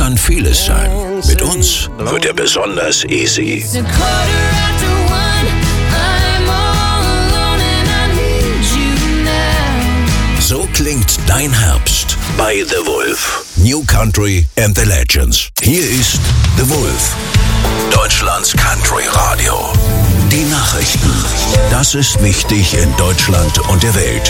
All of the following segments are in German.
kann vieles sein. Mit uns wird er besonders easy. So klingt dein Herbst bei The Wolf. New Country and the Legends. Hier ist The Wolf, Deutschlands Country Radio. Die Nachrichten. Das ist wichtig in Deutschland und der Welt.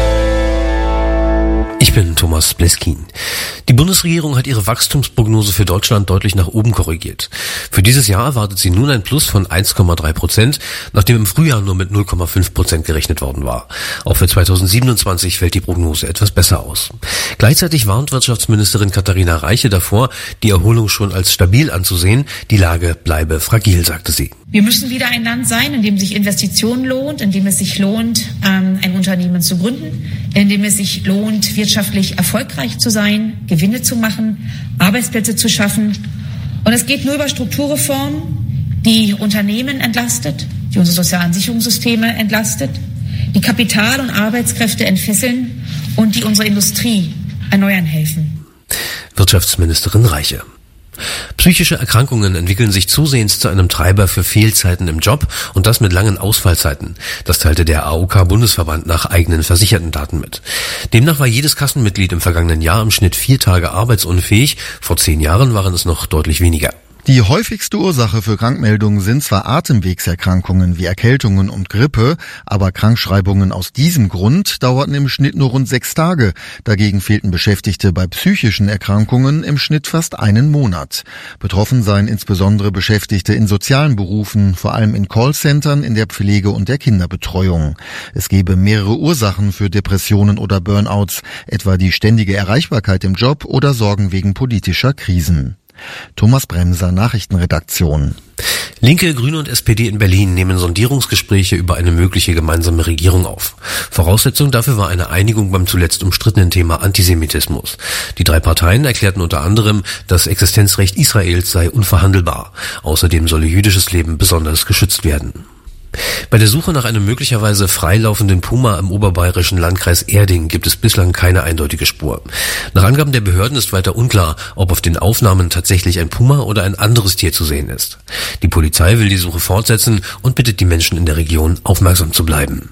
Ich bin Thomas Bleskin. Die Bundesregierung hat ihre Wachstumsprognose für Deutschland deutlich nach oben korrigiert. Für dieses Jahr erwartet sie nun ein Plus von 1,3%, nachdem im Frühjahr nur mit 0,5% gerechnet worden war. Auch für 2027 fällt die Prognose etwas besser aus. Gleichzeitig warnt Wirtschaftsministerin Katharina Reiche davor, die Erholung schon als stabil anzusehen. Die Lage bleibe fragil, sagte sie. Wir müssen wieder ein Land sein, in dem sich Investitionen lohnt, in dem es sich lohnt, ein Unternehmen zu gründen, in dem es sich lohnt, wirtschaftlich erfolgreich zu sein, Gewinne zu machen, Arbeitsplätze zu schaffen. Und es geht nur über Strukturreformen, die Unternehmen entlastet, die unsere sozialen Sicherungssysteme entlastet, die Kapital- und Arbeitskräfte entfesseln und die unsere Industrie erneuern helfen. Wirtschaftsministerin Reiche. Psychische Erkrankungen entwickeln sich zusehends zu einem Treiber für Fehlzeiten im Job und das mit langen Ausfallzeiten. Das teilte der AOK-Bundesverband nach eigenen versicherten Daten mit. Demnach war jedes Kassenmitglied im vergangenen Jahr im Schnitt 4 Tage arbeitsunfähig. Vor 10 Jahren waren es noch deutlich weniger. Die häufigste Ursache für Krankmeldungen sind zwar Atemwegserkrankungen wie Erkältungen und Grippe, aber Krankschreibungen aus diesem Grund dauerten im Schnitt nur rund 6 Tage. Dagegen fehlten Beschäftigte bei psychischen Erkrankungen im Schnitt fast einen Monat. Betroffen seien insbesondere Beschäftigte in sozialen Berufen, vor allem in Callcentern, in der Pflege und der Kinderbetreuung. Es gebe mehrere Ursachen für Depressionen oder Burnouts, etwa die ständige Erreichbarkeit im Job oder Sorgen wegen politischer Krisen. Thomas Bremser, Nachrichtenredaktion. Linke, Grüne und SPD in Berlin nehmen Sondierungsgespräche über eine mögliche gemeinsame Regierung auf. Voraussetzung dafür war eine Einigung beim zuletzt umstrittenen Thema Antisemitismus. Die 3 Parteien erklärten unter anderem, das Existenzrecht Israels sei unverhandelbar. Außerdem solle jüdisches Leben besonders geschützt werden. Bei der Suche nach einem möglicherweise freilaufenden Puma im oberbayerischen Landkreis Erding gibt es bislang keine eindeutige Spur. Nach Angaben der Behörden ist weiter unklar, ob auf den Aufnahmen tatsächlich ein Puma oder ein anderes Tier zu sehen ist. Die Polizei will die Suche fortsetzen und bittet die Menschen in der Region, aufmerksam zu bleiben.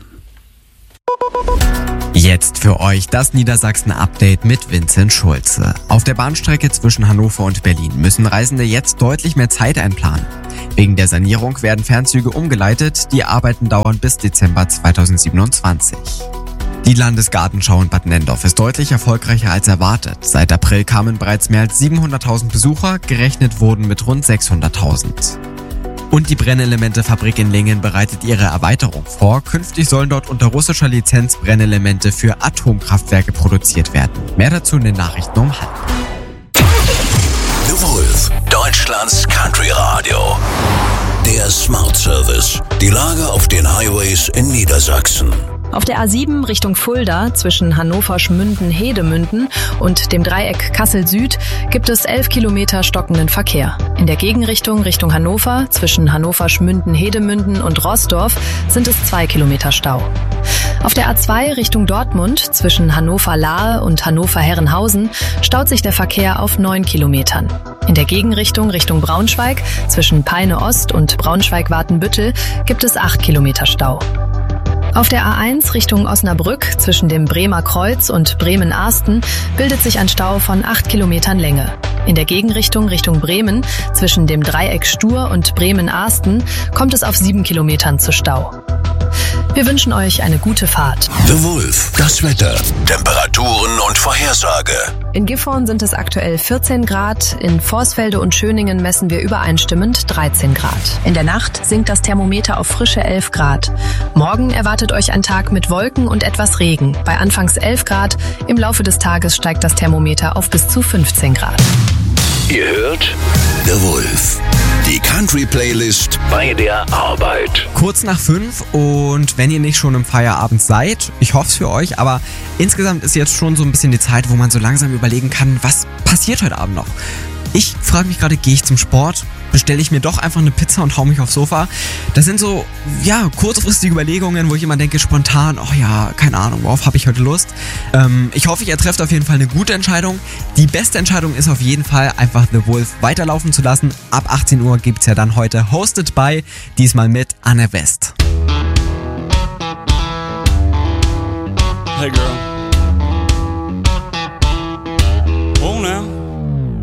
Jetzt für euch das Niedersachsen-Update mit Vincent Schulze. Auf der Bahnstrecke zwischen Hannover und Berlin müssen Reisende jetzt deutlich mehr Zeit einplanen. Wegen der Sanierung werden Fernzüge umgeleitet, die Arbeiten dauern bis Dezember 2027. Die Landesgartenschau in Bad Nenndorf ist deutlich erfolgreicher als erwartet. Seit April kamen bereits mehr als 700.000 Besucher, gerechnet wurden mit rund 600.000. Und die Brennelemente-Fabrik in Lingen bereitet ihre Erweiterung vor. Künftig sollen dort unter russischer Lizenz Brennelemente für Atomkraftwerke produziert werden. Mehr dazu in den Nachrichten um 12:30. The Wolf, Deutschlands Country Radio. Der Smart Service. Die Lage auf den Highways in Niedersachsen. Auf der A7 Richtung Fulda zwischen Hannover-Schmünden-Hedemünden und dem Dreieck Kassel-Süd gibt es 11 Kilometer stockenden Verkehr. In der Gegenrichtung Richtung Hannover zwischen Hannover-Schmünden-Hedemünden und Roßdorf sind es 2 Kilometer Stau. Auf der A2 Richtung Dortmund zwischen Hannover-Lahe und Hannover-Herrenhausen staut sich der Verkehr auf 9 Kilometern. In der Gegenrichtung Richtung Braunschweig zwischen Peine-Ost und Braunschweig-Watenbüttel gibt es 8 Kilometer Stau. Auf der A1 Richtung Osnabrück zwischen dem Bremer Kreuz und Bremen-Arsten bildet sich ein Stau von 8 Kilometern Länge. In der Gegenrichtung Richtung Bremen zwischen dem Dreieck Stur und Bremen-Arsten kommt es auf 7 Kilometern zu Stau. Wir wünschen euch eine gute Fahrt. The Wolf, das Wetter, Temperaturen und Vorhersage. In Gifhorn sind es aktuell 14 Grad, in Vorsfelde und Schöningen messen wir übereinstimmend 13 Grad. In der Nacht sinkt das Thermometer auf frische 11 Grad. Morgen erwartet euch ein Tag mit Wolken und etwas Regen. Bei anfangs 11 Grad, im Laufe des Tages steigt das Thermometer auf bis zu 15 Grad. Ihr hört The Wolf, die Country-Playlist bei der Arbeit. Kurz nach 5 und wenn ihr nicht schon im Feierabend seid, ich hoffe es für euch, aber insgesamt ist jetzt schon so ein bisschen die Zeit, wo man so langsam überlegen kann, was passiert heute Abend noch. Ich frage mich gerade, gehe ich zum Sport? Bestelle ich mir doch einfach eine Pizza und hau mich aufs Sofa? Das sind so, kurzfristige Überlegungen, wo ich immer denke, spontan, keine Ahnung, worauf habe ich heute Lust? Ich hoffe, ihr trefft auf jeden Fall eine gute Entscheidung. Die beste Entscheidung ist auf jeden Fall, einfach The Wolf weiterlaufen zu lassen. Ab 18 Uhr gibt's ja dann heute Hosted by, diesmal mit Anne West. Hey girl.